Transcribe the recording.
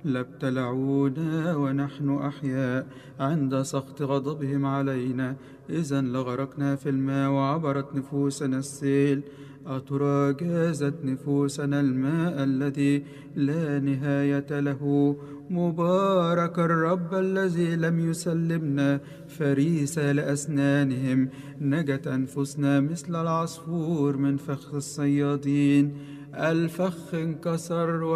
لابتلعونا ونحن أحياء عند سخط غضبهم علينا. إذا لغرقنا في الماء وعبرت نفوسنا السيل. أترى جازت نفوسنا الماء الذي لا نهاية له. مبارك الرب الذي لم يسلمنا فريسة لأسنانهم. نجت أنفسنا مثل العصفور من فخ الصيادين. الفخ انكسر